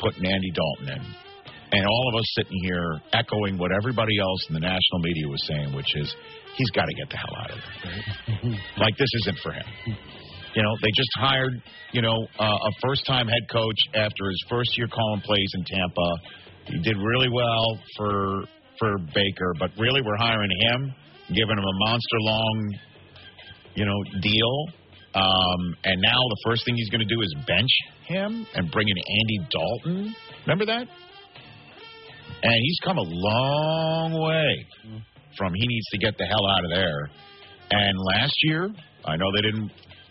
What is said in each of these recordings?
putting Andy Dalton in. And all of us sitting here echoing what everybody else in the national media was saying, which is he's got to get the hell out of there. Like, this isn't for him. You know, they just hired, a first-time head coach after his first year calling plays in Tampa. He did really well for Baker, but really we're hiring him, giving him a monster-long, deal. And now the first thing he's going to do is bench him and bring in Andy Dalton. Remember that? And he's come a long way from he needs to get the hell out of there. And last year, I know they didn't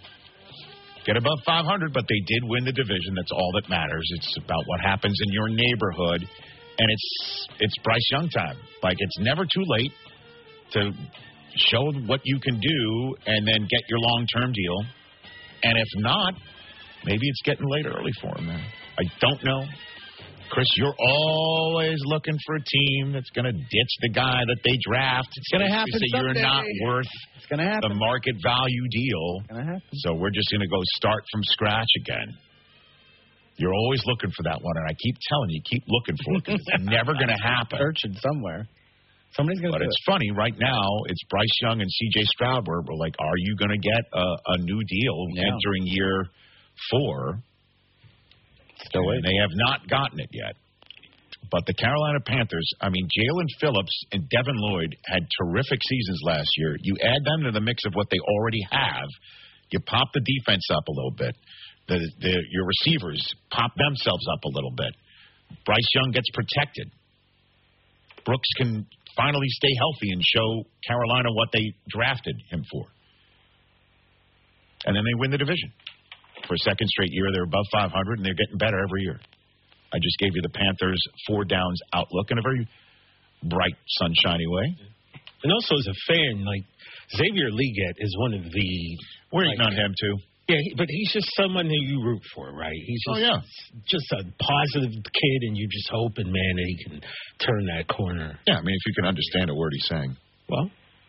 get above 500, but they did win the division. That's all that matters. It's about what happens in your neighborhood. And it's Bryce Young time. Like, it's never too late to show what you can do and then get your long-term deal. And if not, maybe it's getting late early for him, man. I don't know. Chris, you're always looking for a team that's going to ditch the guy that they draft. It's going to happen someday. You're not worth the market value deal. It's going to happen. So we're just going to go start from scratch again. You're always looking for that one, and I keep telling you, keep looking for it, because it's never going to happen. Searching somewhere. Somebody's going to do it. But it's funny, right now, it's Bryce Young and C.J. Stroud where we're like, are you going to get a new deal entering year 4? Still waiting. They have not gotten it yet. But the Carolina Panthers, Jalen Phillips and Devin Lloyd had terrific seasons last year. You add them to the mix of what they already have, you pop the defense up a little bit. Your receivers pop themselves up a little bit. Bryce Young gets protected. Brooks can finally stay healthy and show Carolina what they drafted him for. And then they win the division. For a second straight year, they're above 500, and they're getting better every year. I just gave you the Panthers' 4 downs outlook in a very bright, sunshiny way. And also as a fan, Xavier Legette is one of the... We're eating on him, too. Yeah, but he's just someone who you root for, right? He's just a positive kid, and you're just hoping, man, that he can turn that corner. Yeah, if you can understand a word he's saying. Well...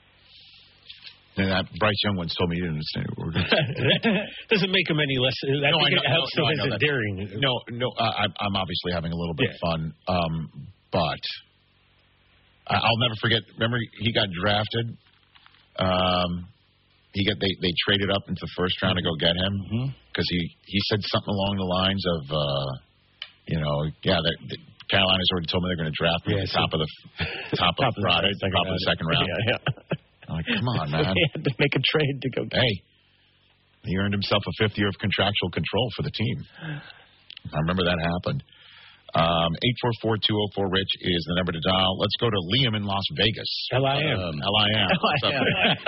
And Bryce Young once told me he didn't understand a word. Doesn't make him any less... I think it helps him as endearing. No, I'm obviously having a little bit of fun. But I'll never forget, remember he got drafted? They traded up into the first round to go get him because he said something along the lines of, Carolina's already told me they're going to draft me at the top of the second round. Yeah. I'm like, come on, man. He had to make a trade to go get him. Hey, he earned himself a 5th year of contractual control for the team. I remember that happened. 844-204-RICH is the number to dial. Let's go to Liam in Las Vegas. L-I-M. L-I-M. What's up,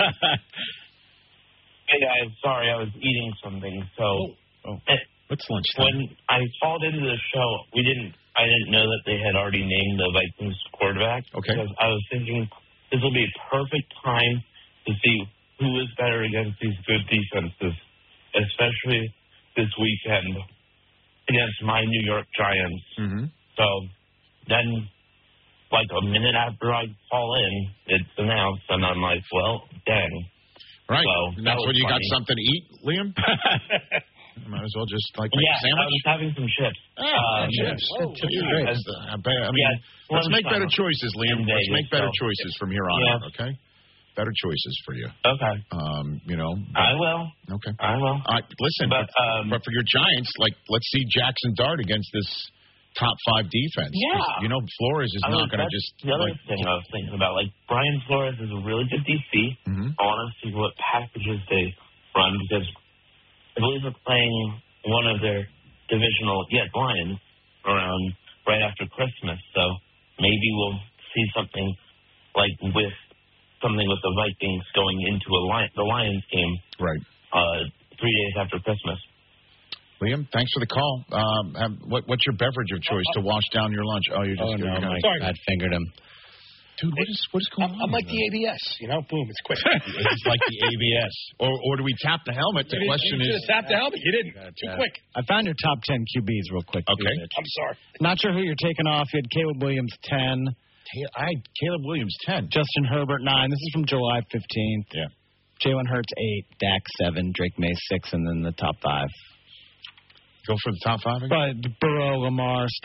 Hey, guys. Sorry, I was eating something. So, what's lunch when I called into the show, I didn't know that they had already named the Vikings quarterback. Okay. Because I was thinking this will be a perfect time to see who is better against these good defenses, especially this weekend against my New York Giants. Mm-hmm. So then, a minute after I call in, it's announced, and I'm like, well, dang. Right. So that's when you funny. got something to eat, Liam? Might as well just make a I sandwich. was having some chips. Chips. Let's make better choices, Liam. Let's make better choices from here on out, okay? Better choices for you. Okay. I will. Okay. I will. Listen, but for your Giants, let's see Jackson Dart against this top 5 defense. Yeah. Flores is not going to just... The other thing I was thinking about, Brian Flores is a really good DC. Mm-hmm. I want to see what packages they run because I believe they're playing one of their divisional Lions around right after Christmas. So maybe we'll see something with the Vikings going into the Lions game. Right. 3 days after Christmas. Liam, thanks for the call. What's your beverage of choice to wash down your lunch? Oh, you're just Sorry. I fingered him. Dude, what is going on? I'm like the ABS, boom, it's quick. It's like the ABS. Or do we tap the helmet? The question is... You just tapped the helmet. You didn't. Too quick. I found your top 10 QBs real quick. Okay. I'm sorry. Not sure who you're taking off. You had Caleb Williams, 10. I had Caleb Williams, 10. Justin Herbert, 9. This is from July 15th. Yeah. Jalen Hurts, 8. Dak, 7. Drake May, 6. And then the top 5. Go for the top 5 again? But Burrow, Lamar,